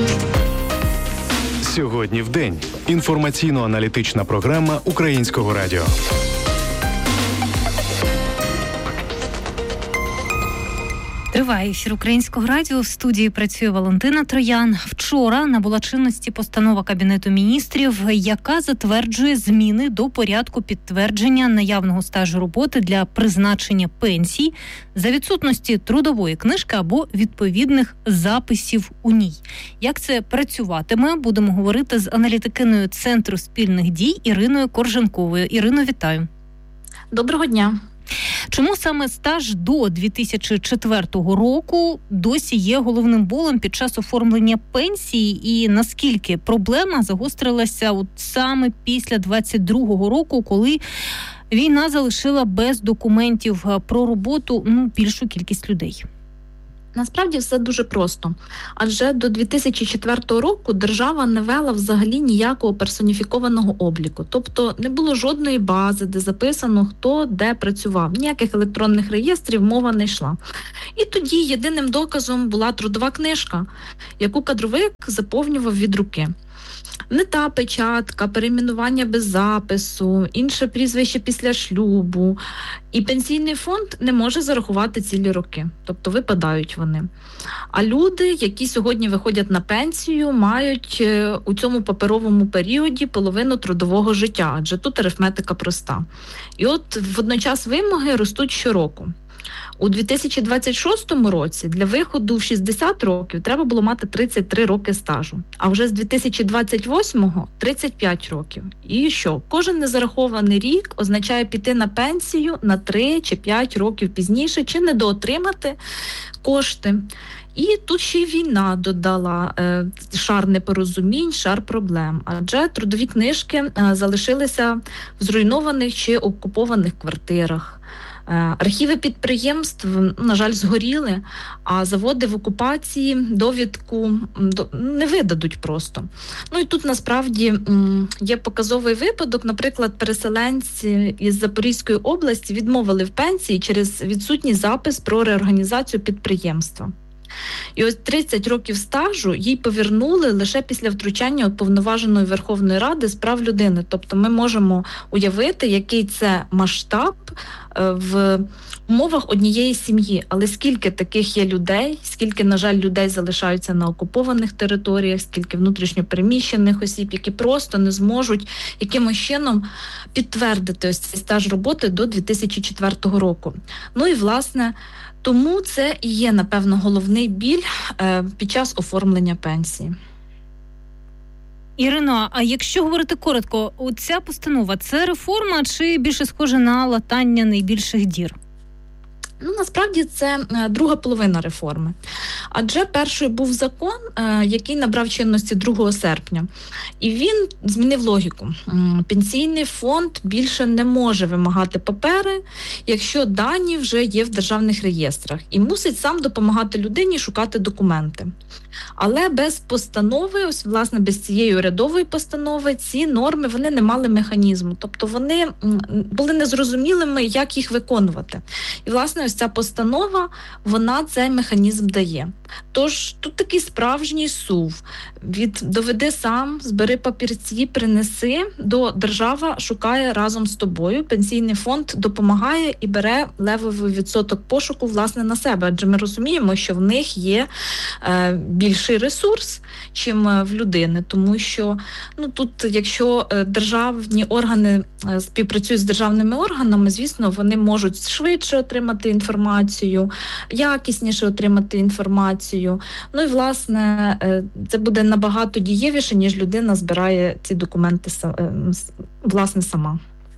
Сьогодні в день. Інформаційно-аналітична програма Українського радіо. Триває ефір Українського радіо. В студії працює Валентина Троян. Вчора набула чинності постанова Кабінету міністрів, яка затверджує зміни до порядку підтвердження наявного стажу роботи для призначення пенсій за відсутності трудової книжки або відповідних записів у ній. Як це працюватиме, будемо говорити з аналітикиною Центру спільних дій Іриною Корженковою. Ірино, вітаю. Доброго дня. Чому саме стаж до 2004 року досі є головним болем під час оформлення пенсії, і наскільки проблема загострилася от саме після 22-го року, коли війна залишила без документів про роботу більшу кількість людей? Насправді все дуже просто. Адже до 2004 року держава не вела взагалі ніякого персоніфікованого обліку. Тобто не було жодної бази, де записано, хто де працював. Ніяких електронних реєстрів мова не йшла. І тоді єдиним доказом була трудова книжка, яку кадровик заповнював від руки. Не та печатка, перейменування без запису, інше прізвище після шлюбу. І пенсійний фонд не може зарахувати цілі роки, тобто випадають вони. А люди, які сьогодні виходять на пенсію, мають у цьому паперовому періоді половину трудового життя, адже тут арифметика проста. І от водночас вимоги ростуть щороку. У 2026 році для виходу в 60 років треба було мати 33 роки стажу, а вже з 2028-го – 35 років. І що? Кожен незарахований рік означає піти на пенсію на 3 чи 5 років пізніше, чи недоотримати кошти. І тут ще й війна додала шар непорозумінь, шар проблем. Адже трудові книжки залишилися в зруйнованих чи окупованих квартирах. Архіви підприємств, на жаль, згоріли, а заводи в окупації довідку не видадуть просто. І тут насправді є показовий випадок. Наприклад, переселенці із Запорізької області відмовили в пенсії через відсутній запис про реорганізацію підприємства. І ось 30 років стажу їй повернули лише після втручання Уповноваженої Верховної Ради з прав людини. Тобто ми можемо уявити, який це масштаб в умовах однієї сім'ї. Але скільки таких є людей, скільки, на жаль, людей залишаються на окупованих територіях, скільки внутрішньопереміщених осіб, які просто не зможуть якимось чином підтвердити ось цей стаж роботи до 2004 року. І, власне, тому це і є, напевно, головний біль під час оформлення пенсії. Ірино, а якщо говорити коротко, ця постанова – це реформа чи більше схоже на латання найбільших дір? Насправді це друга половина реформи. Адже першою був закон, який набрав чинності 2 серпня. І він змінив логіку. Пенсійний фонд більше не може вимагати папери, якщо дані вже є в державних реєстрах. І мусить сам допомагати людині шукати документи. Але без постанови, ось, власне, без цієї урядової постанови, ці норми, вони не мали механізму. Тобто вони були незрозумілими, як їх виконувати. І, власне, ось ця постанова, вона цей механізм дає. Тож тут такий справжній сув. Доведи сам, збери папірці, принеси, держава шукає разом з тобою. Пенсійний фонд допомагає і бере левовий відсоток пошуку, власне, на себе. Адже ми розуміємо, що в них є більший ресурс, чим в людини. Тому що тут, якщо державні органи співпрацюють з державними органами, звісно, вони можуть швидше отримати інформацію, якісніше отримати інформацію. І, власне, це буде набагато дієвіше, ніж людина збирає ці документи, власне, сама.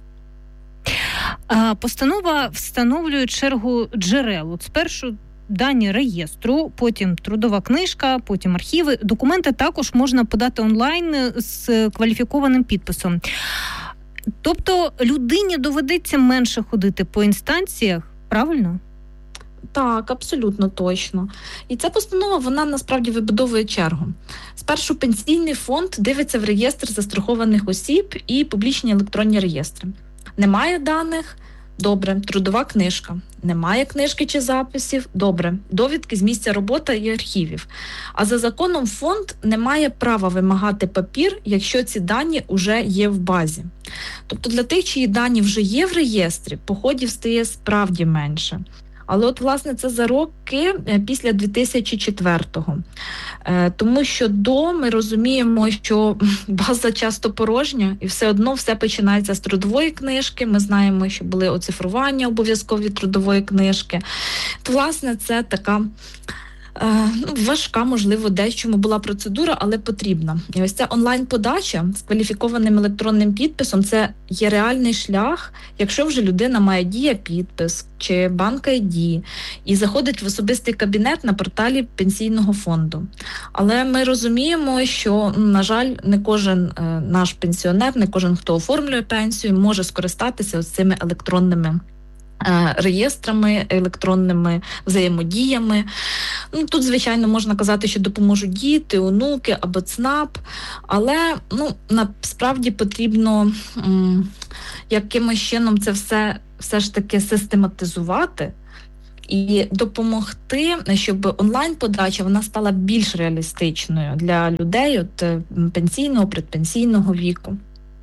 Постанова встановлює чергу джерел. Спершу дані реєстру, потім трудова книжка, потім архіви. Документи також можна подати онлайн з кваліфікованим підписом. Тобто людині доведеться менше ходити по інстанціях, правильно? Так, абсолютно точно. І ця постанова, вона насправді вибудовує чергу. Спершу пенсійний фонд дивиться в реєстр застрахованих осіб і публічні електронні реєстри. Немає даних, Добре, трудова книжка. Немає книжки чи записів? Добре, довідки з місця роботи і архівів. А за законом фонд не має права вимагати папір, якщо ці дані вже є в базі. Тобто для тих, чиї дані вже є в реєстрі, походів стає справді менше. Але от, власне, це за роки після 2004-го. Тому що ми розуміємо, що база часто порожня, і все одно все починається з трудової книжки. Ми знаємо, що були оцифрування обов'язкові трудової книжки. То, власне, це така важка, можливо, дечому була процедура, але потрібна. І ось ця онлайн-подача з кваліфікованим електронним підписом – це є реальний шлях, якщо вже людина має Дія-підпис чи Банк-ID і заходить в особистий кабінет на порталі Пенсійного фонду. Але ми розуміємо, що, на жаль, не кожен наш пенсіонер, не кожен, хто оформлює пенсію, може скористатися ось цими електронними реєстрами, електронними взаємодіями. Тут, звичайно, можна казати, що допоможуть діти, онуки або ЦНАП, але насправді потрібно якимось чином це все ж таки систематизувати і допомогти, щоб онлайн-подача вона стала більш реалістичною для людей от пенсійного, предпенсійного віку.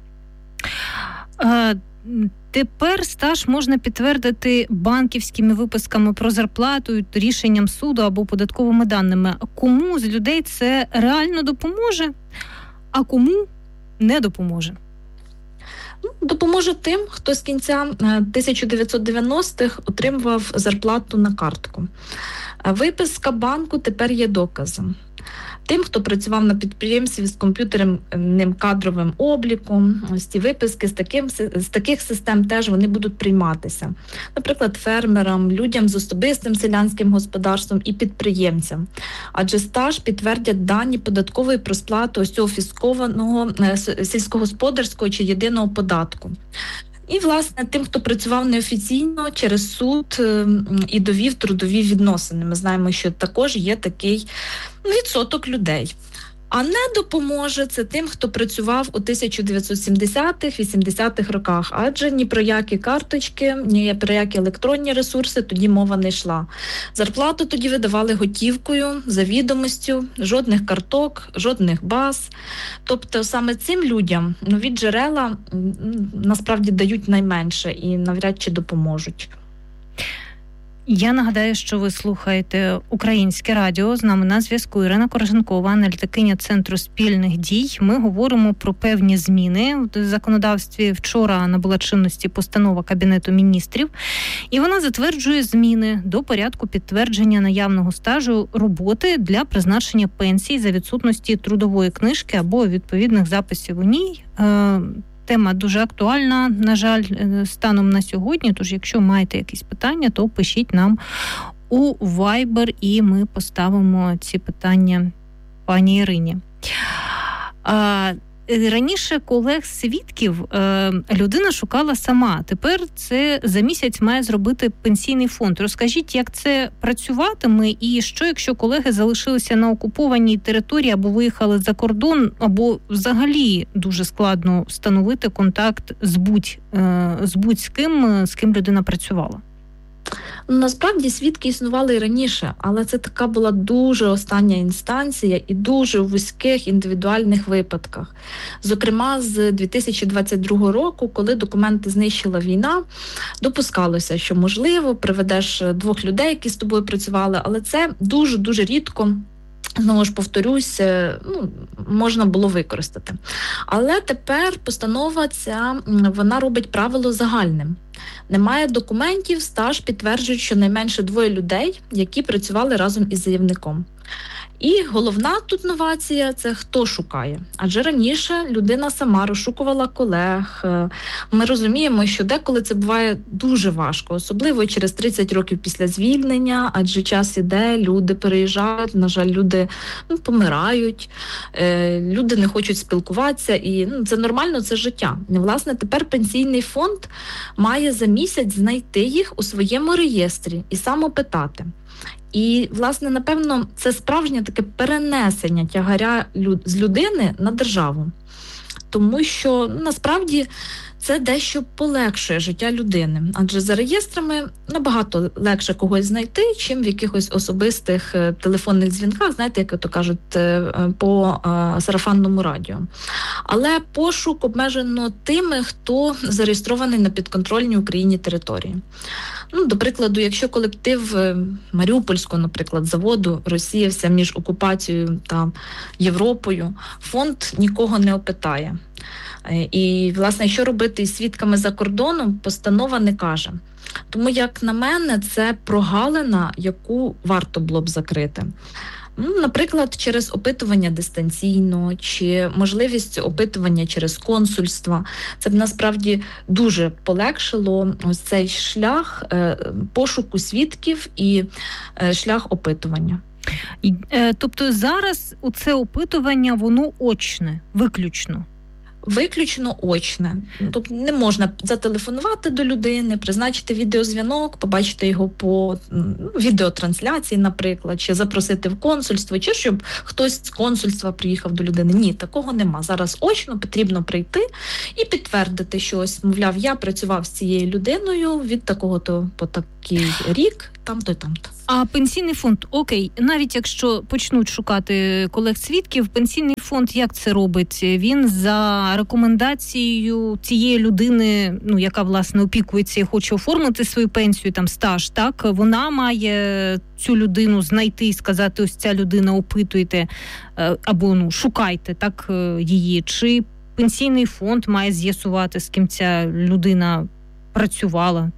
Тепер стаж можна підтвердити банківськими виписками про зарплату, рішенням суду або податковими даними. Кому з людей це реально допоможе, а кому не допоможе? Допоможе тим, хто з кінця 1990-х отримував зарплату на картку. Виписка банку тепер є доказом. Тим, хто працював на підприємстві з комп'ютерним кадровим обліком, ось ці виписки з таких систем теж вони будуть прийматися. Наприклад, фермерам, людям з особистим селянським господарством і підприємцям. Адже стаж підтвердять дані податкової про сплату ось цього фіскованого сільськогосподарського чи єдиного податку. І, власне, тим, хто працював неофіційно через суд і довів трудові відносини. Ми знаємо, що також є такий відсоток людей. А не допоможе це тим, хто працював у 1970-х, 80-х роках, адже ні про які карточки, ні про які електронні ресурси тоді мова не йшла. Зарплату тоді видавали готівкою, за відомістю, жодних карток, жодних баз. Тобто саме цим людям нові джерела насправді дають найменше і навряд чи допоможуть. Я нагадаю, що ви слухаєте Українське радіо. З нами на зв'язку Ірина Корженкова, аналітикиня Центру спільних дій. Ми говоримо про певні зміни. В законодавстві вчора набула чинності постанова Кабінету міністрів, і вона затверджує зміни до порядку підтвердження наявного стажу роботи для призначення пенсій за відсутності трудової книжки або відповідних записів у ній. Тема дуже актуальна, на жаль, станом на сьогодні. Тож, якщо маєте якісь питання, то пишіть нам у Viber, і ми поставимо ці питання пані Ірині. Раніше колег-свідків людина шукала сама. Тепер це за місяць має зробити пенсійний фонд. Розкажіть, як це працюватиме і що, якщо колеги залишилися на окупованій території або виїхали за кордон, або взагалі дуже складно встановити контакт з будь-ким, з ким людина працювала? Насправді свідки існували і раніше, але це така була дуже остання інстанція і дуже в вузьких індивідуальних випадках. Зокрема, з 2022 року, коли документи знищила війна, допускалося, що, можливо, приведеш двох людей, які з тобою працювали, але це дуже-дуже рідко. Знову ж повторюсь, можна було використати. Але тепер постанова ця, вона робить правило загальним. Немає документів, стаж підтверджують щонайменше двоє людей, які працювали разом із заявником. І головна тут новація – це хто шукає. Адже раніше людина сама розшукувала колег. Ми розуміємо, що деколи це буває дуже важко, особливо через 30 років після звільнення, адже час іде, люди переїжджають, на жаль, люди помирають, люди не хочуть спілкуватися, і це нормально, це життя. І, власне, тепер пенсійний фонд має за місяць знайти їх у своєму реєстрі і сам опитати. І, власне, напевно, це справжнє таке перенесення тягаря з людини на державу. Тому що, насправді, це дещо полегшує життя людини. Адже за реєстрами набагато легше когось знайти, чим в якихось особистих телефонних дзвінках, знаєте, як то кажуть, по сарафанному радіо. Але пошук обмежено тими, хто зареєстрований на підконтрольній Україні території. До прикладу, якщо колектив Маріупольського, наприклад, заводу розсіявся між окупацією та Європою, фонд нікого не опитає. І, власне, що робити із свідками за кордоном, постанова не каже. Тому, як на мене, це прогалина, яку варто було б закрити. Наприклад, через опитування дистанційно, чи можливість опитування через консульства. Це б насправді дуже полегшило ось цей шлях пошуку свідків і шлях опитування. Тобто зараз це опитування, воно очне, виключно? Виключно очне. Тобто не можна зателефонувати до людини, призначити відеозв'язок, побачити його по відеотрансляції, наприклад, чи запросити в консульство, чи щоб хтось з консульства приїхав до людини. Ні, такого нема. Зараз очно потрібно прийти і підтвердити, що ось, мовляв, я працював з цією людиною від такого-то по такий рік, там-то і там-то. А пенсійний фонд, окей, навіть якщо почнуть шукати колег-свідків, пенсійний фонд як це робить? Він за рекомендацією цієї людини, яка, власне, опікується і хоче оформити свою пенсію, там, стаж, так? Вона має цю людину знайти і сказати, ось ця людина, опитуйте, або, шукайте, так, її. Чи пенсійний фонд має з'ясувати, з ким ця людина працювала?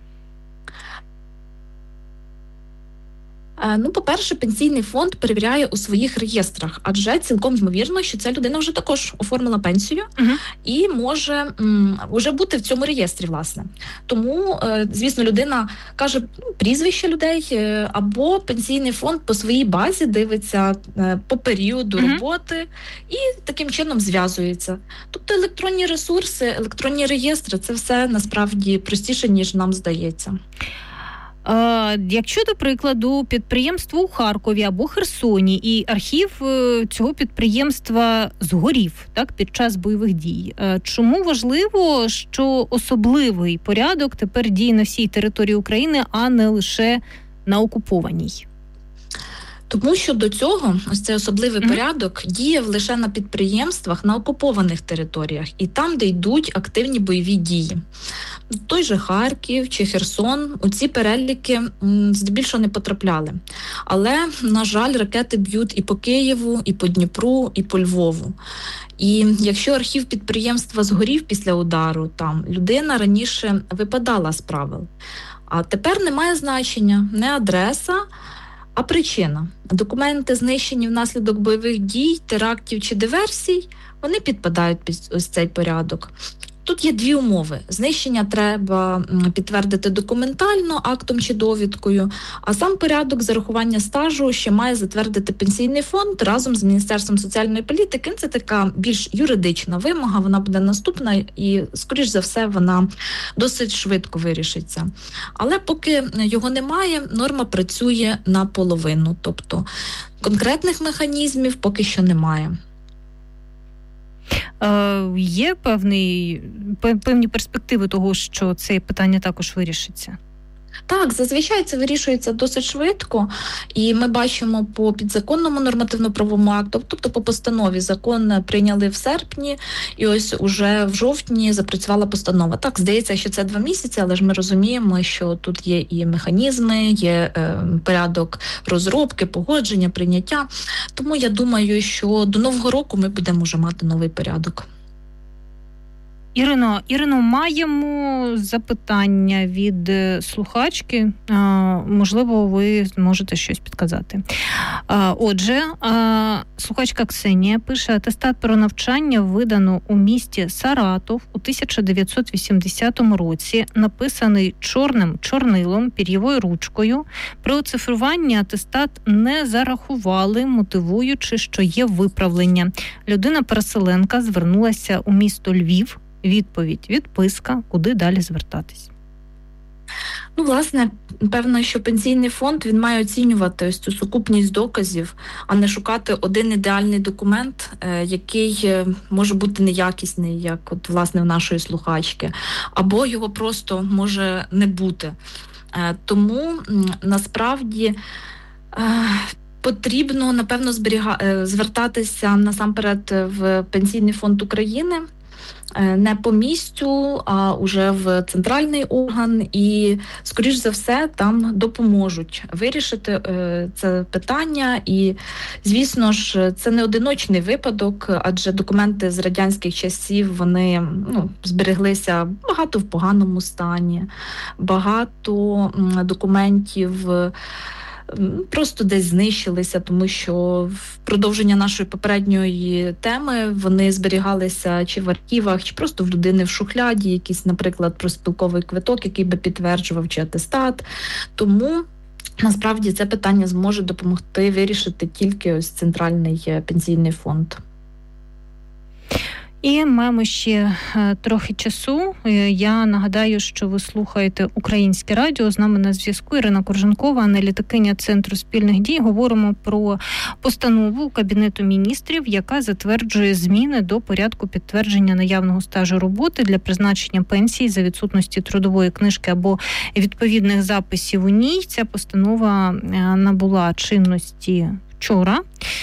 По-перше, пенсійний фонд перевіряє у своїх реєстрах, адже цілком ймовірно, що ця людина вже також оформила пенсію і може вже бути в цьому реєстрі, власне. Тому, звісно, людина каже прізвище людей, або пенсійний фонд по своїй базі дивиться по періоду роботи і таким чином зв'язується. Тобто електронні ресурси, електронні реєстри – це все насправді простіше, ніж нам здається. Якщо, до прикладу, підприємство у Харкові або Херсоні і архів цього підприємства згорів, так, під час бойових дій, чому важливо, що особливий порядок тепер діє на всій території України, а не лише на окупованій? Тому що до цього ось цей особливий порядок діяв лише на підприємствах на окупованих територіях і там, де йдуть активні бойові дії. Той же Харків чи Херсон у ці переліки здебільшого не потрапляли. Але, на жаль, ракети б'ють і по Києву, і по Дніпру, і по Львову. І якщо архів підприємства згорів після удару, там людина раніше випадала з правил. А тепер немає значення не адреса, а причина. Документи, знищені внаслідок бойових дій, терактів чи диверсій, вони підпадають під ось цей порядок. Тут є дві умови. Знищення треба підтвердити документально, актом чи довідкою, а сам порядок зарахування стажу ще має затвердити пенсійний фонд разом з Міністерством соціальної політики. Це така більш юридична вимога, вона буде наступна і, скоріш за все, вона досить швидко вирішиться. Але поки його немає, норма працює наполовину, тобто конкретних механізмів поки що немає. Є певні перспективи того, що це питання також вирішиться? Так, зазвичай це вирішується досить швидко, і ми бачимо по підзаконному нормативно-правовому акту, тобто по постанові закон прийняли в серпні, і ось уже в жовтні запрацювала постанова. Так, здається, що це 2 місяці, але ж ми розуміємо, що тут є і механізми, є порядок розробки, погодження, прийняття. Тому я думаю, що до Нового року ми будемо вже мати новий порядок. Ірино, маємо запитання від слухачки. Можливо, ви зможете щось підказати. Отже, слухачка Ксенія пише: атестат про навчання видано у місті Саратов у 1980 році, написаний чорним чорнилом, пір'євою ручкою. При оцифруванні атестат не зарахували, мотивуючи, що є виправлення. Людина-переселенка звернулася у місто Львів. Відповідь: відписка. Куди далі звертатись? Ну, власне, певно, що пенсійний фонд, він має оцінювати ось цю сукупність доказів, а не шукати один ідеальний документ, який може бути неякісний, як от, власне, в нашої слухачки, або його просто може не бути. Тому, насправді, потрібно, напевно, звертатися насамперед в Пенсійний фонд України, не по місцю, а уже в центральний орган, і, скоріш за все, там допоможуть вирішити це питання. І, звісно ж, це не одиночний випадок, адже документи з радянських часів, вони збереглися багато в поганому стані, багато документів просто десь знищилися, тому що в продовження нашої попередньої теми вони зберігалися чи в архівах, чи просто в людини в шухляді, якийсь, наприклад, профспілковий квиток, який би підтверджував, чи атестат. Тому насправді це питання зможе допомогти вирішити тільки ось Центральний пенсійний фонд. І маємо ще трохи часу. Я нагадаю, що ви слухаєте Українське радіо. З нами на зв'язку Ірина Корженкова, аналітикиня Центру спільних дій. Говоримо про постанову Кабінету міністрів, яка затверджує зміни до порядку підтвердження наявного стажу роботи для призначення пенсії за відсутності трудової книжки або відповідних записів у ній. Ця постанова набула чинності вчора.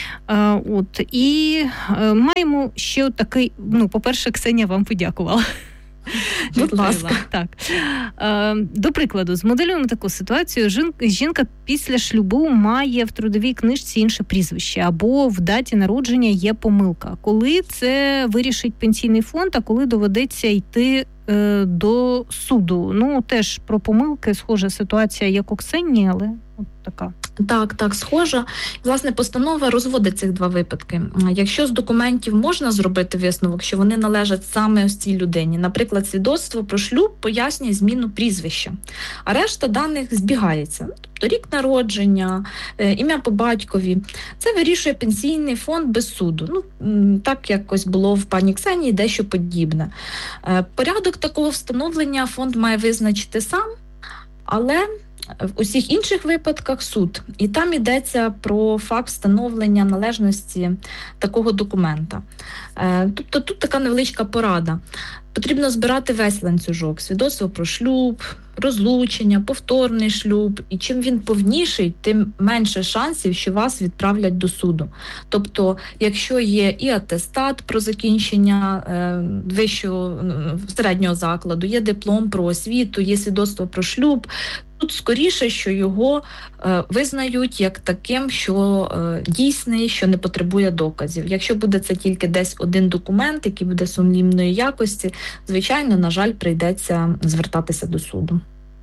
І маємо ще такий, по-перше, Ксенія вам подякувала. Будь ласка. Так. До прикладу, змоделюємо таку ситуацію. Жінка після шлюбу має в трудовій книжці інше прізвище, або в даті народження є помилка. Коли це вирішить пенсійний фонд, а коли доведеться йти до суду? Теж про помилки схожа ситуація, як у Ксенії, але от така. Так, схожа. Власне, постанова розводить цих два випадки. Якщо з документів можна зробити висновок, що вони належать саме ось цій людині, наприклад, свідоцтво про шлюб пояснює зміну прізвища, а решта даних збігається. Тобто рік народження, ім'я по батькові. Це вирішує пенсійний фонд без суду. Так якось було в пані Ксенії, дещо подібне. Порядок такого встановлення фонд має визначити сам, але в усіх інших випадках суд. І там йдеться про факт встановлення належності такого документа. Тобто тут така невеличка порада. Потрібно збирати весь ланцюжок. Свідоцтво про шлюб, розлучення, повторний шлюб. І чим він повніший, тим менше шансів, що вас відправлять до суду. Тобто, якщо є і атестат про закінчення вищого середнього закладу, є диплом про освіту, є свідоцтво про шлюб, тут скоріше, що його визнають як таким, що дійсний, що не потребує доказів. Якщо буде це тільки десь один документ, який буде сумнівної якості, звичайно, на жаль, прийдеться звертатися до суду.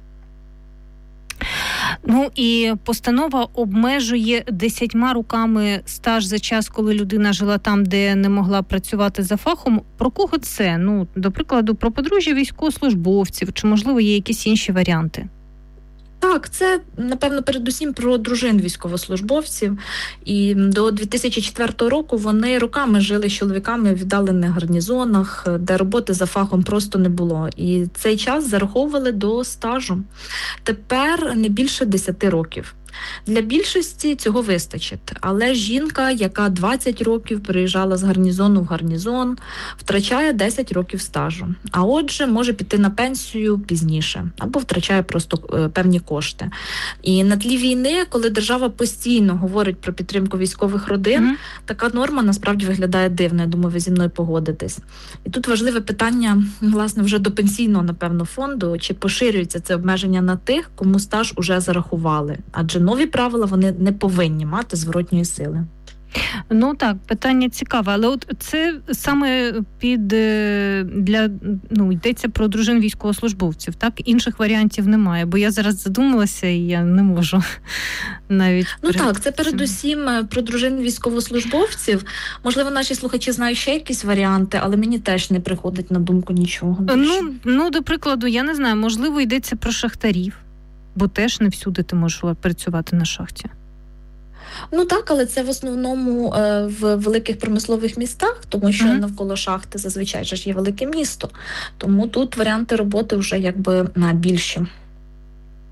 І постанова обмежує 10 роками стаж за час, коли людина жила там, де не могла працювати за фахом. Про кого це? До прикладу, про подружжя військовослужбовців, чи, можливо, є якісь інші варіанти? Так, це, напевно, передусім про дружин військовослужбовців. І до 2004 року вони роками жили з чоловіками в віддалених гарнізонах, де роботи за фахом просто не було. І цей час зараховували до стажу. Тепер не більше 10 років. Для більшості цього вистачить, але жінка, яка 20 років переїжджала з гарнізону в гарнізон, втрачає 10 років стажу, а отже може піти на пенсію пізніше або втрачає просто певні кошти. І на тлі війни, коли держава постійно говорить про підтримку військових родин, така норма насправді виглядає дивно, я думаю, ви зі мною погодитесь. І тут важливе питання, власне, вже до пенсійного, напевно, фонду, чи поширюється це обмеження на тих, кому стаж уже зарахували, адже нові правила, вони не повинні мати зворотньої сили. Так, питання цікаве, але от це саме йдеться про дружин військовослужбовців, так? Інших варіантів немає, бо я зараз задумалася і я не можу навіть... Так, це передусім про дружин військовослужбовців. Можливо, наші слухачі знають ще якісь варіанти, але мені теж не приходить на думку нічого. До прикладу, я не знаю, можливо, йдеться про шахтарів, бо теж не всюди ти можеш працювати на шахті. Так, але це в основному в великих промислових містах, тому що навколо шахти зазвичай ж є велике місто. Тому тут варіанти роботи вже якби більші.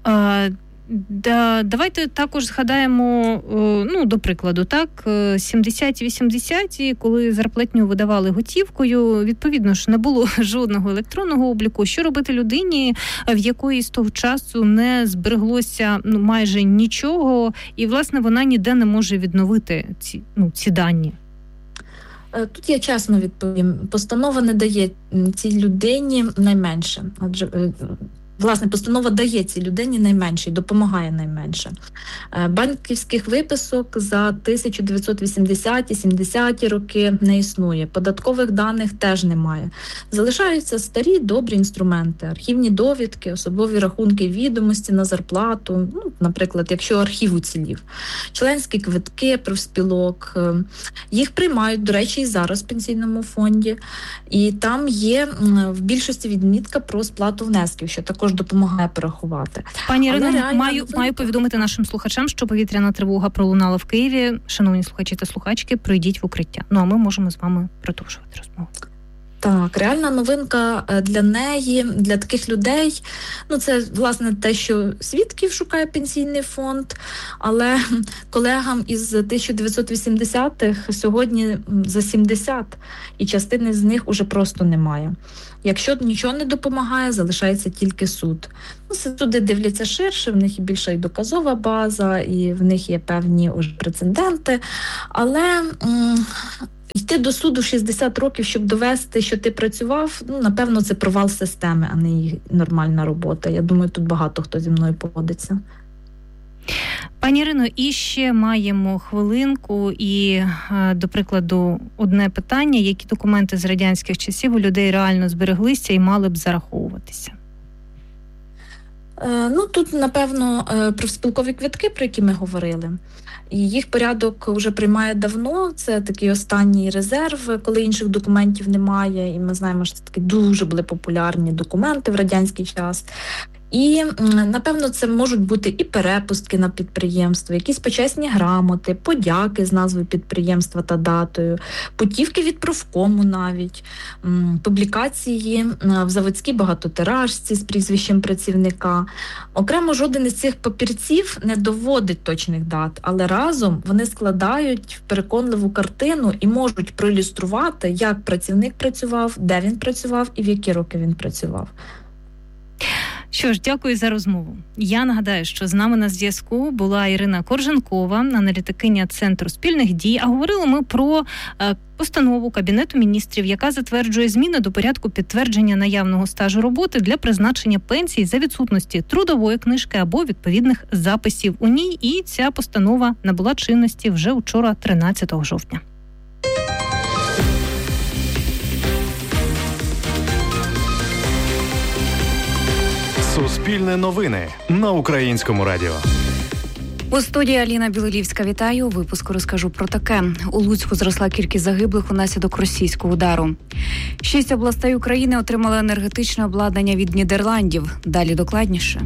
Давайте також згадаємо, до прикладу, так, 70-80, коли зарплатню видавали готівкою, відповідно ж не було жодного електронного обліку. Що робити людині, в якої з того часу не збереглося майже нічого, і, власне, вона ніде не може відновити ці дані? Тут я чесно відповім. Постанова не дає цій людині найменше. Адже власне, постанова дає цій людині найменше і допомагає найменше. Банківських виписок за 1980-70 роки не існує. Податкових даних теж немає. Залишаються старі добрі інструменти, архівні довідки, особові рахунки, відомості на зарплату, наприклад, якщо архів уцілів, членські квитки профспілок. Їх приймають, до речі, і зараз в пенсійному фонді. І там є в більшості відмітка про сплату внесків, що також допомагає порахувати. Пані Ірино, маю повідомити нашим слухачам, що повітряна тривога пролунала в Києві. Шановні слухачі та слухачки, пройдіть в укриття. А ми можемо з вами продовжувати розмову. Так, реальна новинка для неї, для таких людей, це, власне, те, що свідків шукає пенсійний фонд, але колегам із 1980-х сьогодні за 70, і частини з них уже просто немає. Якщо нічого не допомагає, залишається тільки суд. Суди дивляться ширше, в них і більша і доказова база, і в них є певні уже прецеденти, але йти до суду 60 років, щоб довести, що ти працював, напевно, це провал системи, а не її нормальна робота. Я думаю, тут багато хто зі мною погодиться. Пані Ірино, і ще маємо хвилинку і, до прикладу, одне питання. Які документи з радянських часів у людей реально збереглися і мали б зараховуватися? Тут, напевно, профспілкові квитки, про які ми говорили. І їх порядок вже приймає давно. Це такий останній резерв, коли інших документів немає. І ми знаємо, що це такі дуже були популярні документи в радянський час. І, напевно, це можуть бути і перепустки на підприємство, якісь почесні грамоти, подяки з назвою підприємства та датою, путівки від профкому навіть, публікації в заводській багатотиражці з прізвищем працівника. Окремо жоден із цих папірців не доводить точних дат, але разом вони складають переконливу картину і можуть проілюструвати, як працівник працював, де він працював і в які роки він працював. Що ж, дякую за розмову. Я нагадаю, що з нами на зв'язку була Ірина Корженкова, аналітикиня Центру спільних дій, а говорили ми про постанову Кабінету міністрів, яка затверджує зміни до порядку підтвердження наявного стажу роботи для призначення пенсій за відсутності трудової книжки або відповідних записів у ній. І ця постанова набула чинності вже вчора, 13 жовтня. Суспільне новини на Українському радіо. У студії Аліна Білолівська. Вітаю. У випуску розкажу про таке. У Луцьку зросла кількість загиблих унаслідок російського удару. 6 областей України отримали енергетичне обладнання від Нідерландів. Далі докладніше.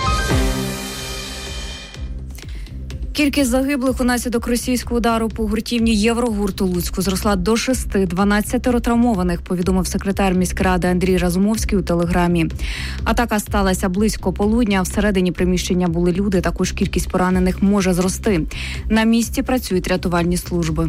Кількість загиблих унаслідок російського удару по гуртівні Єврогурт у Луцьку зросла до 6, 12 травмованих, повідомив секретар міськради Андрій Разумовський у телеграмі. Атака сталася близько полудня, всередині приміщення були люди, також кількість поранених може зрости. На місці працюють рятувальні служби.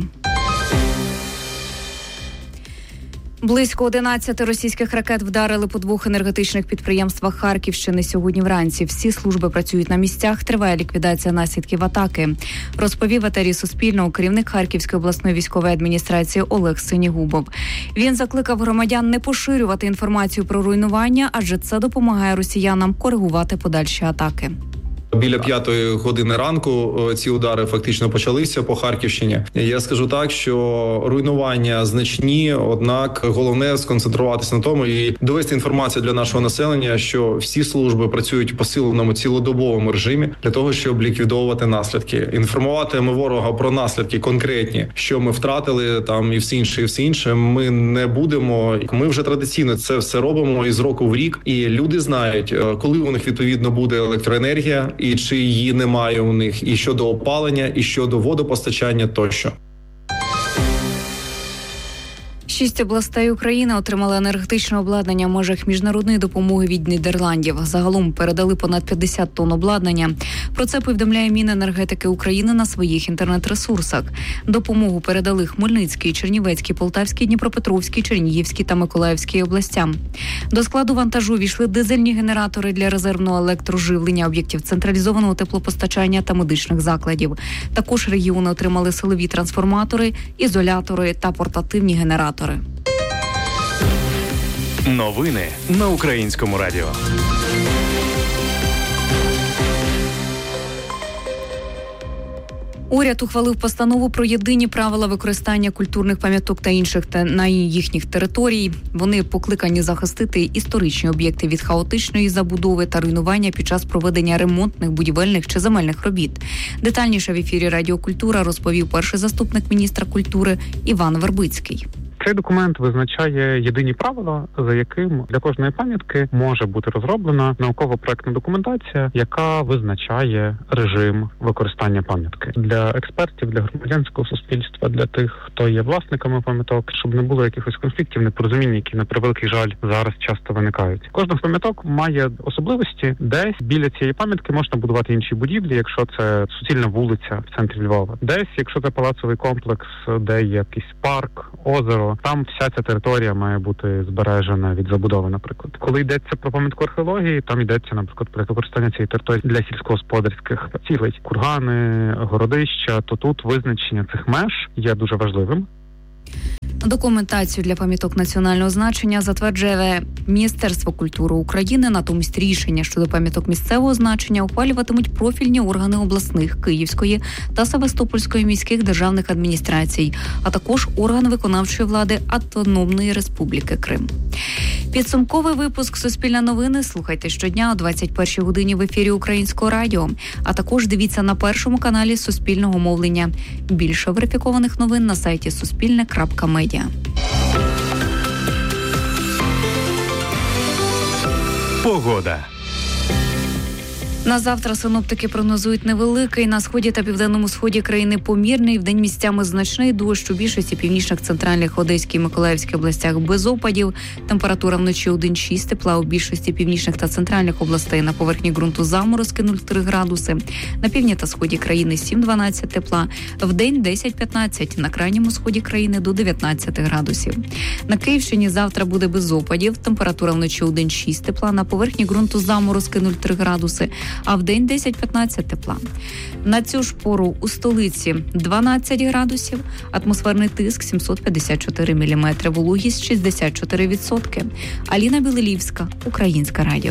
Близько 11 російських ракет вдарили по 2 енергетичних підприємствах Харківщини сьогодні вранці. Всі служби працюють на місцях, триває ліквідація наслідків атаки. Розповів етері Суспільного керівник Харківської обласної військової адміністрації Олег Синігубов. Він закликав громадян не поширювати інформацію про руйнування, адже це допомагає росіянам коригувати подальші атаки. Біля 5-ї години ранку ці удари фактично почалися по Харківщині. Я скажу так, що руйнування значні, однак головне сконцентруватися на тому і довести інформацію для нашого населення, що всі служби працюють в посиленому цілодобовому режимі для того, щоб ліквідовувати наслідки. Інформувати ми ворога про наслідки конкретні, що ми втратили там і все інше, ми не будемо. Ми вже традиційно це все робимо із року в рік, і люди знають, коли у них відповідно буде електроенергія, і чи її немає у них, і щодо опалення, і щодо водопостачання тощо. 6 областей України отримали енергетичне обладнання в межах міжнародної допомоги від Нідерландів. Загалом передали понад 50 тонн обладнання. Про це повідомляє Міненергетики України на своїх інтернет-ресурсах. Допомогу передали Хмельницькій, Чернівецькій, Полтавській, Дніпропетровській, Чернігівській та Миколаївській областям. До складу вантажу війшли дизельні генератори для резервного електроживлення об'єктів централізованого теплопостачання та медичних закладів. Також регіони отримали силові трансформатори, ізолятори та портативні генератори. Новини на Українському радіо. Уряд ухвалив постанову про єдині правила використання культурних пам'яток та інших на їхніх територій. Вони покликані захистити історичні об'єкти від хаотичної забудови та руйнування під час проведення ремонтних, будівельних чи земельних робіт. Детальніше в ефірі Радіо Культура розповів перший заступник міністра культури Іван Вербицький. Цей документ визначає єдині правила, за яким для кожної пам'ятки може бути розроблена науково-проектна документація, яка визначає режим використання пам'ятки. Для експертів, для громадянського суспільства, для тих, хто є власниками пам'яток, щоб не було якихось конфліктів, непорозумінь, які, на превеликий жаль, зараз часто виникають. Кожна з пам'яток має особливості, десь біля цієї пам'ятки можна будувати інші будівлі, якщо це суцільна вулиця в центрі Львова. Десь, якщо це палацовий комплекс, де є якийсь парк, озеро, там вся ця територія має бути збережена від забудови, наприклад. Коли йдеться про пам'ятку археології, там йдеться, наприклад, про використання цієї території для сільськогосподарських цілей. Кургани, городища, то тут визначення цих меж є дуже важливим. Документацію для пам'яток національного значення затверджує Міністерство культури України, натомість рішення щодо пам'яток місцевого значення ухвалюватимуть профільні органи обласних, Київської та Севастопольської міських державних адміністрацій, а також орган виконавчої влади Автономної Республіки Крим. Підсумковий випуск «Суспільне новини» слухайте щодня о 21-й годині в ефірі Українського радіо, а також дивіться на першому каналі Суспільного мовлення. Більше верифікованих новин на сайті suspilne.media. Погода. На завтра синоптики прогнозують невеликий, на сході та південному сході країни помірний, вдень місцями значний дощ, у більшості північних, центральних, Одеській, Миколаївській областях без опадів. Температура вночі 1-6 тепла, у більшості північних та центральних областей, на поверхні ґрунту заморозки 0,3 градуси. На півдні та сході країни 7-12 тепла, вдень 10-15, на крайньому сході країни до 19 градусів. На Київщині завтра буде без опадів, температура вночі 1-6 тепла, на поверхні ґрунту заморозки 0,3 градуси, а вдень 10-15 тепла. На цю ж пору у столиці 12 градусів, атмосферний тиск 754 мм, вологість 64%. Аліна Білилівська, Українське радіо.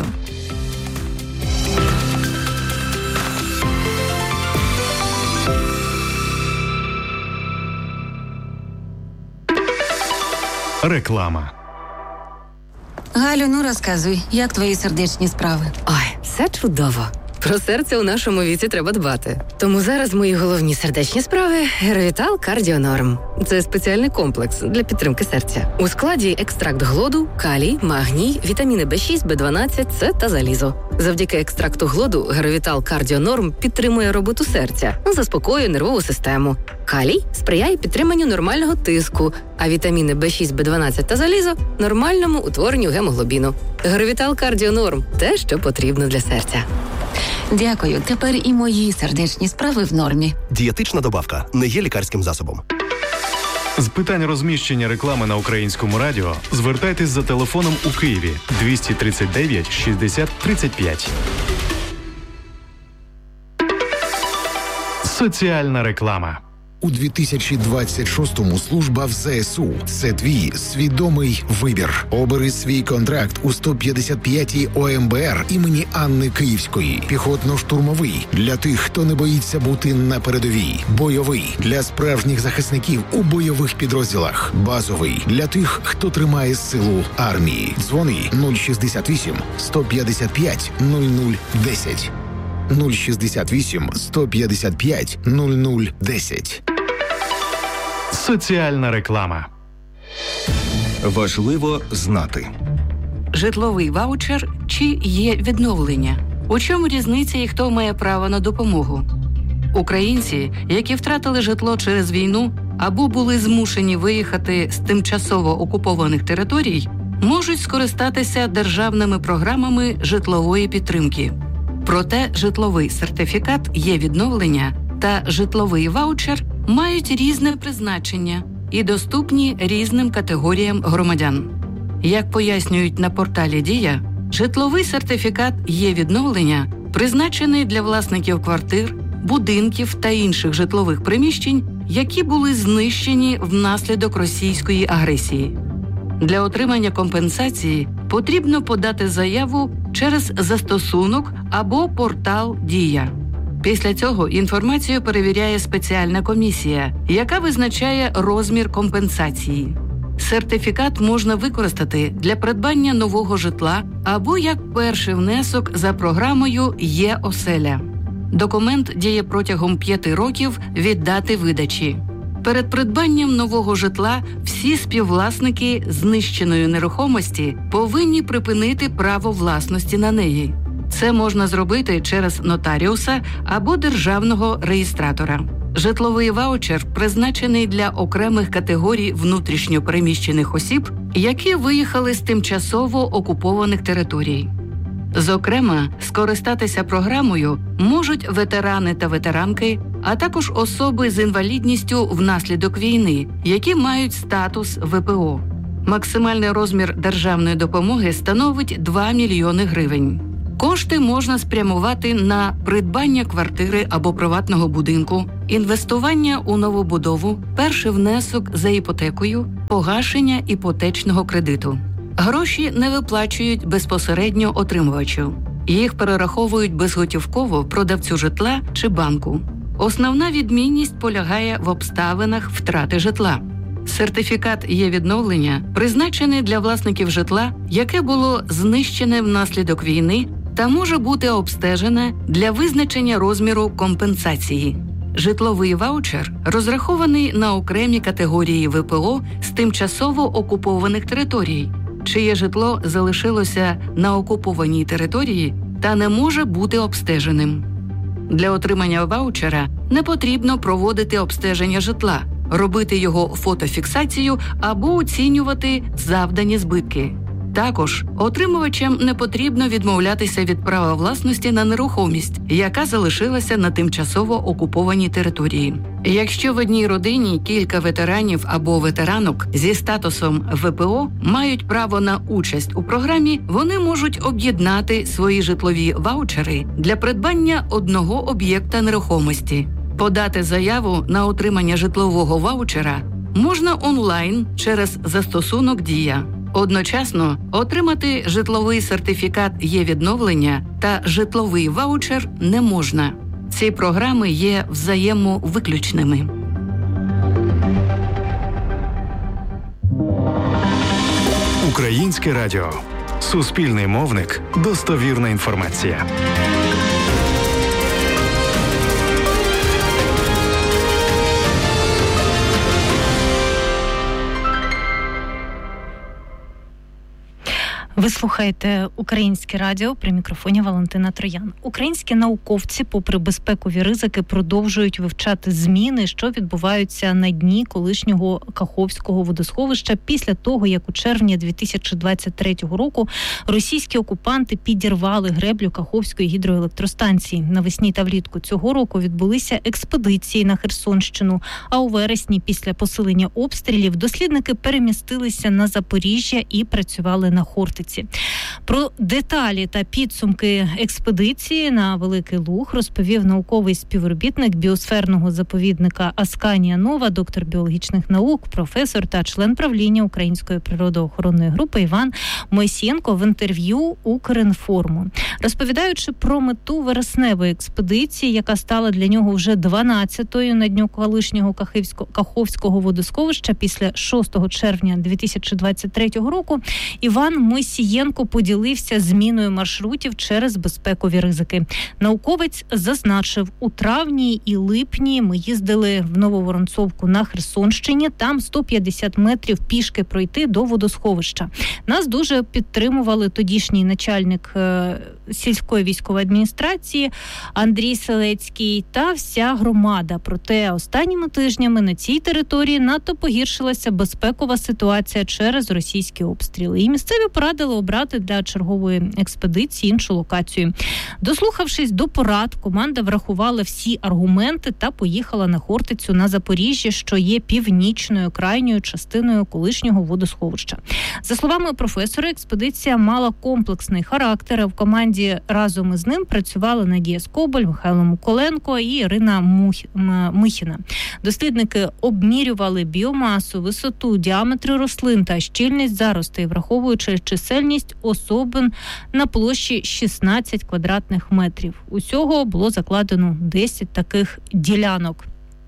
Реклама. Галю, ну розказуй, як твої сердечні справи? Ой, все чудово. Про серце у нашому віці треба дбати. Тому зараз мої головні сердечні справи – Геровітал Кардіонорм. Це спеціальний комплекс для підтримки серця. У складі екстракт глоду, калій, магній, вітаміни B6, B12, С та залізо. Завдяки екстракту глоду Геровітал Кардіонорм підтримує роботу серця, заспокоює нервову систему. Калій сприяє підтриманню нормального тиску, а вітаміни B6, B12 та залізо – нормальному утворенню гемоглобіну. Геровітал Кардіонорм – те, що потрібно для серця. Дякую, тепер і мої сердечні справи в нормі. Дієтична добавка не є лікарським засобом. З питань розміщення реклами на Українському радіо звертайтесь за телефоном у Києві 239 60 35. Соціальна реклама. У 2026-му служба в ЗСУ – це твій свідомий вибір. Обери свій контракт у 155-й ОМБР імені Анни Київської. Піхотно-штурмовий – для тих, хто не боїться бути на передовій. Бойовий – для справжніх захисників у бойових підрозділах. Базовий – для тих, хто тримає силу армії. Дзвони 068 155 0010. 068 155 0010. Соціальна реклама. Важливо знати. Житловий ваучер чи є відновлення? У чому різниця і хто має право на допомогу? Українці, які втратили житло через війну або були змушені виїхати з тимчасово окупованих територій, можуть скористатися державними програмами житлової підтримки. Проте житловий сертифікат є-відновлення та житловий ваучер мають різне призначення і доступні різним категоріям громадян. Як пояснюють на порталі «Дія», житловий сертифікат є-відновлення призначений для власників квартир, будинків та інших житлових приміщень, які були знищені внаслідок російської агресії. Для отримання компенсації потрібно подати заяву через застосунок або портал «Дія». Після цього інформацію перевіряє спеціальна комісія, яка визначає розмір компенсації. Сертифікат можна використати для придбання нового житла або як перший внесок за програмою «Є-оселя». Документ діє протягом 5 років від дати видачі. Перед придбанням нового житла всі співвласники знищеної нерухомості повинні припинити право власності на неї. Це можна зробити через нотаріуса або державного реєстратора. Житловий ваучер призначений для окремих категорій внутрішньо переміщених осіб, які виїхали з тимчасово окупованих територій. Зокрема, скористатися програмою можуть ветерани та ветеранки, а також особи з інвалідністю внаслідок війни, які мають статус ВПО. Максимальний розмір державної допомоги становить 2 мільйони гривень. Кошти можна спрямувати на придбання квартири або приватного будинку, інвестування у новобудову, перший внесок за іпотекою, погашення іпотечного кредиту. Гроші не виплачують безпосередньо отримувачу. Їх перераховують безготівково продавцю житла чи банку. Основна відмінність полягає в обставинах втрати житла. Сертифікат є-відновлення призначений для власників житла, яке було знищене внаслідок війни та може бути обстежене для визначення розміру компенсації. Житловий ваучер розрахований на окремі категорії ВПО з тимчасово окупованих територій, чиє житло залишилося на окупованій території та не може бути обстеженим. Для отримання ваучера не потрібно проводити обстеження житла, робити його фотофіксацію або оцінювати завдані збитки. Також отримувачам не потрібно відмовлятися від права власності на нерухомість, яка залишилася на тимчасово окупованій території. Якщо в одній родині кілька ветеранів або ветеранок зі статусом ВПО мають право на участь у програмі, вони можуть об'єднати свої житлові ваучери для придбання одного об'єкта нерухомості. Подати заяву на отримання житлового ваучера можна онлайн через застосунок «Дія». Одночасно отримати житловий сертифікат є-відновлення та житловий ваучер не можна. Ці програми є взаємовиключними. Українське радіо. Суспільний мовник. Достовірна інформація. Ви слухаєте Українське радіо, при мікрофоні Валентина Троян. Українські науковці, попри безпекові ризики, продовжують вивчати зміни, що відбуваються на дні колишнього Каховського водосховища після того, як у червні 2023 року російські окупанти підірвали греблю Каховської гідроелектростанції. Навесні та влітку цього року відбулися експедиції на Херсонщину, а у вересні після посилення обстрілів дослідники перемістилися на Запоріжжя і працювали на Хортиці. Про деталі та підсумки експедиції на Великий Луг розповів науковий співробітник біосферного заповідника Асканія Нова, доктор біологічних наук, професор та член правління Української природоохоронної групи Іван Мойсієнко в інтерв'ю Укрінформу. Розповідаючи про мету вересневої експедиції, яка стала для нього вже 12-ю на дню колишнього Каховського водосховища після 6 червня 2023 року, Іван Мойсієнко Мойсієнко поділився зміною маршрутів через безпекові ризики. Науковець зазначив, у травні і липні ми їздили в Нововоронцовку на Херсонщині, там 150 метрів пішки пройти до водосховища. Нас дуже підтримували тодішній начальник сільської військової адміністрації Андрій Селецький та вся громада. Проте останніми тижнями на цій території надто погіршилася безпекова ситуація через російські обстріли. І місцеві порадили обрати для чергової експедиції іншу локацію. Дослухавшись до порад, команда врахувала всі аргументи та поїхала на Хортицю на Запоріжжя, що є північною крайньою частиною колишнього водосховища. За словами професора, експедиція мала комплексний характер. В команді разом із ним працювали Надія Скобель, Михайло Миколенко і Ірина Михіна. Дослідники обмірювали біомасу, висоту, діаметри рослин та щільність заростей, враховуючи чисельність особин на площі 16 квадратних метрів. Усього було закладено 10 таких ділянок.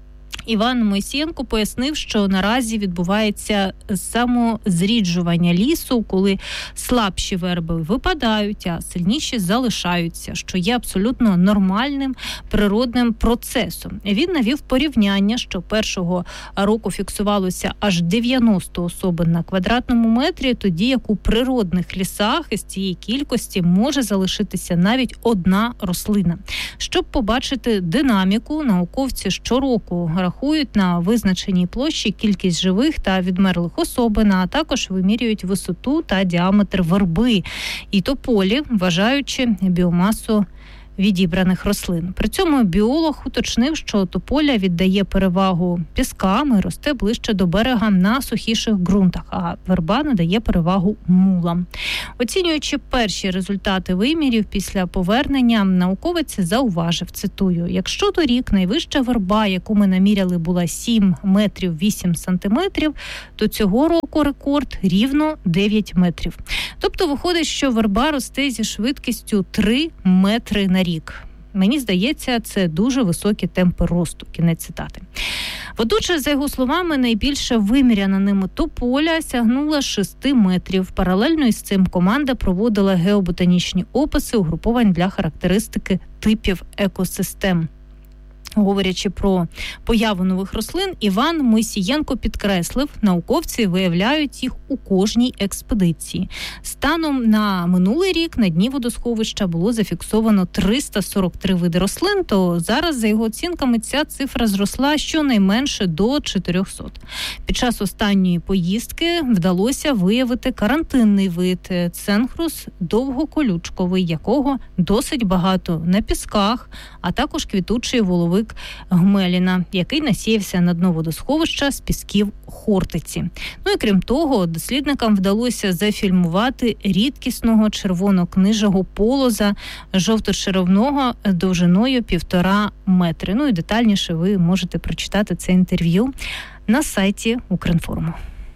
Іван Мойсієнко пояснив, що наразі відбувається самозріджування лісу, коли слабші верби випадають, а сильніші залишаються, що є абсолютно нормальним природним процесом. Він навів порівняння, що першого року фіксувалося аж 90 особин на квадратному метрі, тоді як у природних лісах із цієї кількості може залишитися навіть одна рослина. Щоб побачити динаміку, науковці щороку рахують на визначеній площі кількість живих та відмерлих особин, а також вимірюють висоту та діаметр верби і тополі, вважаючи біомасу відібраних рослин. При цьому біолог уточнив, що тополя віддає перевагу піскам і росте ближче до берега на сухіших ґрунтах, а верба надає перевагу мулам. Оцінюючи перші результати вимірів після повернення, науковець зауважив, цитую, якщо торік найвища верба, яку ми наміряли, була 7 метрів 8 сантиметрів, то цього року рекорд рівно 9 метрів. Тобто виходить, що верба росте зі швидкістю 3 метри на рік. Мені здається, це дуже високі темпи росту. Кінець цитати. Водночас, за його словами, найбільше виміряна ними тополя сягнула 6 метрів. Паралельно із цим команда проводила геоботанічні описи угруповань для характеристики типів екосистем. Говорячи про появу нових рослин, Іван Мойсієнко підкреслив, науковці виявляють їх у кожній експедиції. Станом на минулий рік на дні водосховища було зафіксовано 343 види рослин, то зараз, за його оцінками, ця цифра зросла щонайменше до 400. Під час останньої поїздки вдалося виявити карантинний вид ценхрус довгоколючковий, якого досить багато на пісках, а також квітучий воловик гмеліна, який насіявся на дно водосховища з пісків Хортиці. Ну і крім того, дослідникам вдалося зафільмувати рідкісного червонокнижого полоза жовто-червоного довжиною 1,5 метри. Ну і детальніше ви можете прочитати це інтерв'ю на сайті Укрінформу.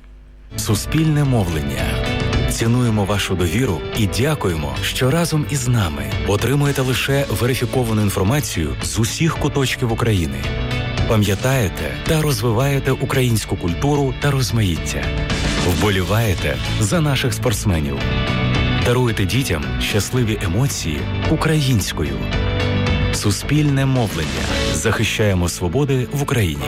Суспільне мовлення. Цінуємо вашу довіру і дякуємо, що разом із нами отримуєте лише верифіковану інформацію з усіх куточків України. Пам'ятаєте та розвиваєте українську культуру та розмаїття. Вболіваєте за наших спортсменів. Даруєте дітям щасливі емоції українською. Суспільне мовлення. Захищаємо свободи в Україні.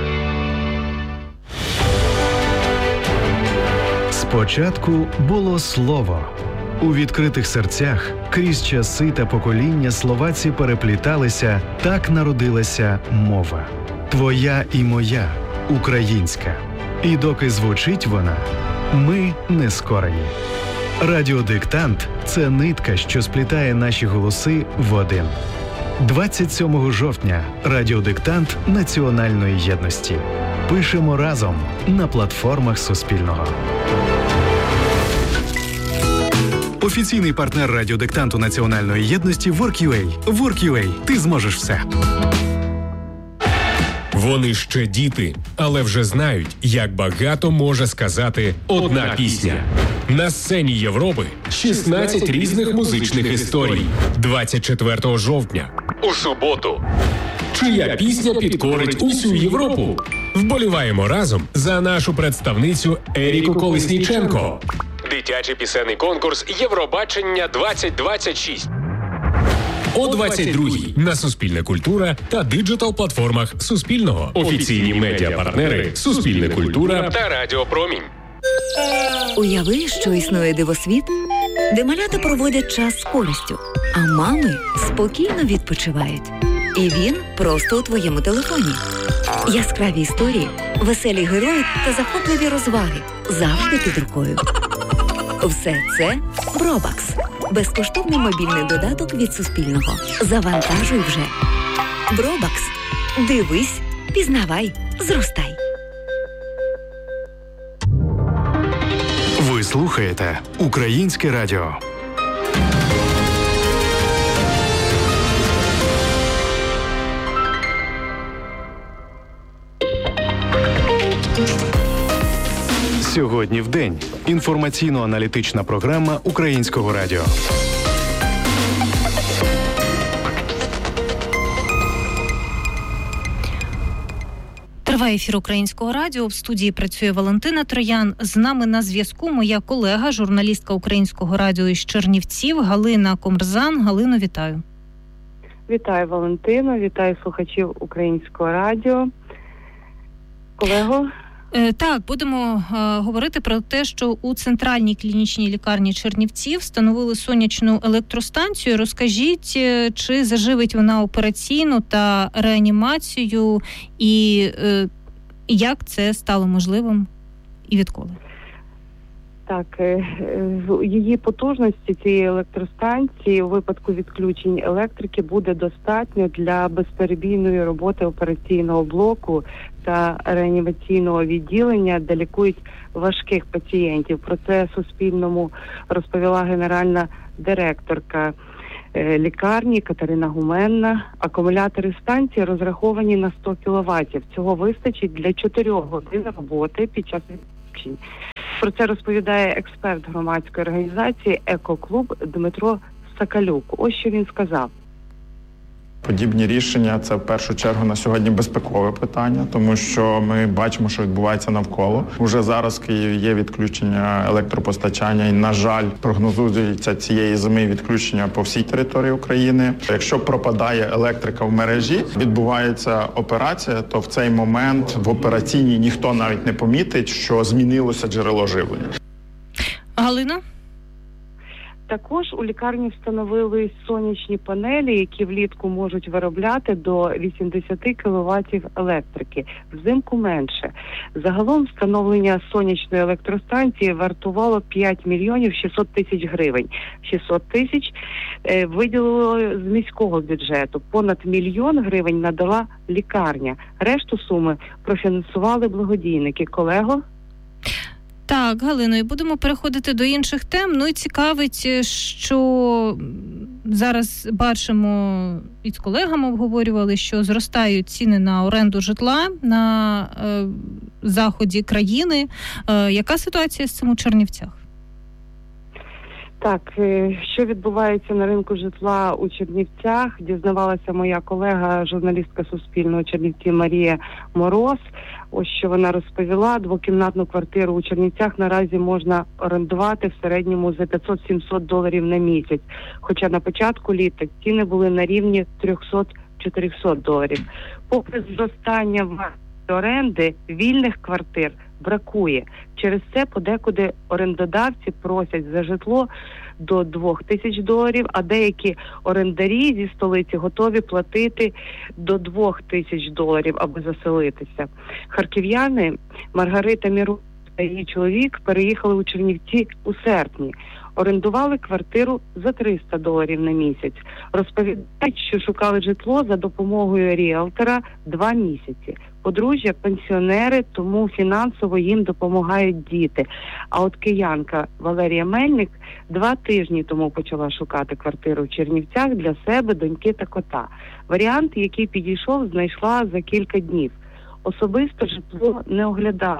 Спочатку було слово. У відкритих серцях крізь часи та покоління словаці перепліталися, так народилася мова. Твоя і моя, українська. І доки звучить вона, ми не скорені. Радіодиктант – це нитка, що сплітає наші голоси в один. 27 жовтня радіодиктант національної єдності. Пишемо разом на платформах Суспільного. Офіційний партнер радіодиктанту національної єдності Work.ua. Work.ua. Ти зможеш все. Вони ще діти, але вже знають, як багато може сказати одна пісня. На сцені Європи 16 різних музичних історій. 24 жовтня. У суботу. Чия пісня підкорить усю Європу? Вболіваємо разом за нашу представницю Еріку Колесніченко. Дитячий пісенний конкурс Євробачення 2026. О 22-й на Суспільне культура та диджитал-платформах Суспільного. Офіційні медіапартнери Суспільне культура та Радіо Промінь. Уяви, що існує дивосвіт, де малята проводять час з користю, а мами спокійно відпочивають. І він просто у твоєму телефоні. Яскраві історії, веселі герої та захопливі розваги завжди під рукою. Все це Бробакс. Безкоштовний мобільний додаток від Суспільного. Завантажуй вже. Бробакс. Дивись, пізнавай, зростай. Ви слухаєте Українське радіо. Сьогодні в день. Інформаційно-аналітична програма Українського радіо. Триває ефір Українського радіо. В студії працює Валентина Троян. З нами на зв'язку моя колега, журналістка Українського радіо із Чернівців Галина Комрзан. Галино, вітаю. Вітаю, Валентино. Вітаю слухачів Українського радіо. Колего? Так, будемо говорити про те, що у центральній клінічній лікарні Чернівців встановили сонячну електростанцію. Розкажіть, чи заживить вона операційну та реанімацію, і як це стало можливим і відколи? Так, її потужності цієї електростанції у випадку відключень електрики буде достатньо для безперебійної роботи операційного блоку та реанімаційного відділення, де лікують важких пацієнтів. Про це Суспільному розповіла генеральна директорка лікарні Катерина Гуменна. Акумулятори станції розраховані на 100 кВт. Цього вистачить для 4 годин роботи під час відключень. Про це розповідає експерт громадської організації «Екоклуб» Дмитро Сакалюк. Ось що він сказав. Подібні рішення – це в першу чергу на сьогодні безпекове питання, тому що ми бачимо, що відбувається навколо. Уже зараз в Києві є відключення електропостачання і, на жаль, прогнозується цієї зими відключення по всій території України. Якщо пропадає електрика в мережі, відбувається операція, то в цей момент в операційній ніхто навіть не помітить, що змінилося джерело живлення. Галина? Також у лікарні встановили сонячні панелі, які влітку можуть виробляти до 80 кВт електрики, взимку менше. Загалом встановлення сонячної електростанції вартувало 5 мільйонів 600 тисяч гривень. 600 тисяч виділило з міського бюджету. Понад 1 мільйон гривень надала лікарня. Решту суми профінансували благодійники. Колего? Так, Галино, і будемо переходити до інших тем. Ну і цікавить, що зараз бачимо, і з колегами обговорювали, що зростають ціни на оренду житла на заході країни. Яка ситуація з цим у Чернівцях? Так, що відбувається на ринку житла у Чернівцях, дізнавалася моя колега, журналістка Суспільного Чернівці Марія Мороз. Ось що вона розповіла. Двокімнатну квартиру у Чернівцях наразі можна орендувати в середньому за $500-700 на місяць. Хоча на початку літа ціни були на рівні $300-400. Попри зростання вартості оренди, вільних квартир бракує. Через це подекуди орендодавці просять за житло до $2000, а деякі орендарі зі столиці готові платити до $2000, аби заселитися. Харків'яни Маргарита Міру та її чоловік переїхали у Чернівці у серпні. Орендували квартиру за $300 на місяць. Розповідають, що шукали житло за допомогою ріелтора 2 місяці. Подружжя – пенсіонери, тому фінансово їм допомагають діти. А от киянка Валерія Мельник 2 тижні тому почала шукати квартиру в Чернівцях для себе, доньки та кота. Варіант, який підійшов, знайшла за кілька днів. Особисто житло не оглядала.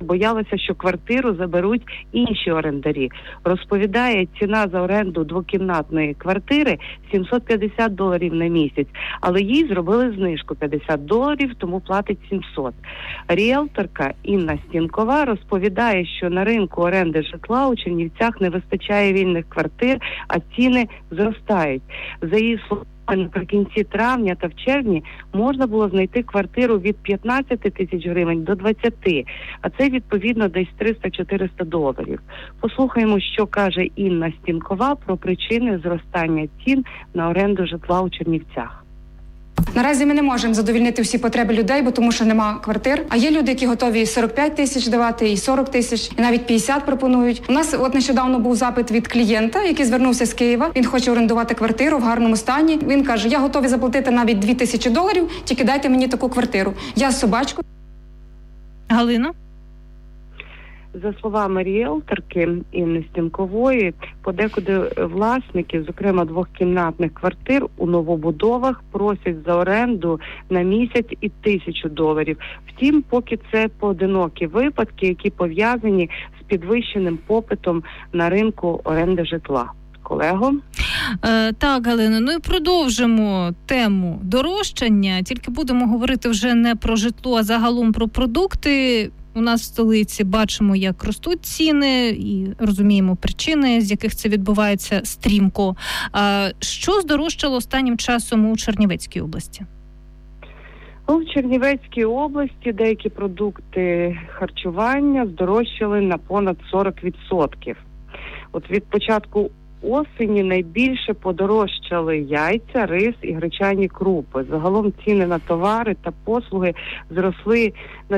боялася, що квартиру заберуть інші орендарі. Розповідає, ціна за оренду двокімнатної квартири $750 на місяць, але їй зробили знижку $50, тому платить $700. Ріелторка Інна Стінкова розповідає, що на ринку оренди житла у Чернівцях не вистачає вільних квартир, а ціни зростають. За її словами, наприкінці травня та в червні можна було знайти квартиру від 15 тисяч гривень до 20, а це відповідно десь $300-400. Послухаємо, що каже Інна Стінкова про причини зростання цін на оренду житла у Чернівцях. Наразі ми не можемо задовольнити всі потреби людей, бо тому що нема квартир. А є люди, які готові 45 тисяч давати, і 40 тисяч, і навіть 50 пропонують. У нас от нещодавно був запит від клієнта, який звернувся з Києва. Він хоче орендувати квартиру в гарному стані. Він каже, я готовий заплатити навіть $2000, тільки дайте мені таку квартиру. Я з собачкою. Галина? За словами ріелторки Інни Стінкової, подекуди власники, зокрема двокімнатних квартир у новобудовах, просять за оренду на місяць і $1000. Втім, поки це поодинокі випадки, які пов'язані з підвищеним попитом на ринку оренди житла. Колего? Так, Галина, ну і продовжимо тему дорожчання, тільки будемо говорити вже не про житло, а загалом про продукти. У нас в столиці бачимо, як ростуть ціни і розуміємо причини, з яких це відбувається стрімко. Що здорожчало останнім часом у Чернівецькій області? У Чернівецькій області деякі продукти харчування здорожчали на понад 40%. От від початку осені найбільше подорожчали яйця, рис і гречані крупи. Загалом ціни на товари та послуги зросли на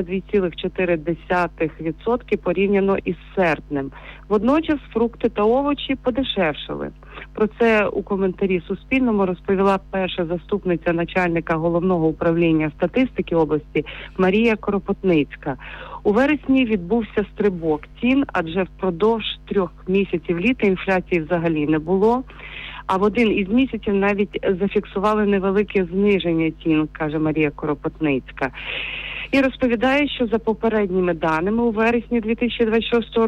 2,4% порівняно із серпнем. Водночас фрукти та овочі подешевшали. Про це у коментарі Суспільному розповіла перша заступниця начальника Головного управління статистики області Марія Коропотницька. У вересні відбувся стрибок цін, адже впродовж 3 місяців літа інфляції взагалі не було. А в один із місяців навіть зафіксували невелике зниження цін, каже Марія Коропотницька. І розповідає, що за попередніми даними у вересні 2026